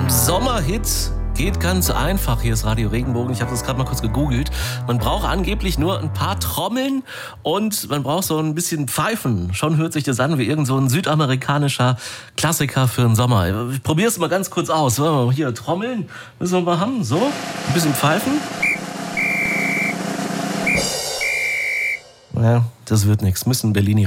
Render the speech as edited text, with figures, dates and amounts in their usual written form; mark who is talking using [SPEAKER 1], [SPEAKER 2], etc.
[SPEAKER 1] Sommerhit geht ganz einfach. Hier ist Radio Regenbogen. Ich habe das gerade mal kurz gegoogelt. Man braucht angeblich nur ein paar Trommeln und man braucht so ein bisschen Pfeifen. Schon hört sich das an wie irgend so ein südamerikanischer Klassiker für den Sommer. Ich probiere es mal ganz kurz aus. Hier, Trommeln müssen wir mal haben. So, ein bisschen Pfeifen. Ja, das wird nichts. Müssen Berliner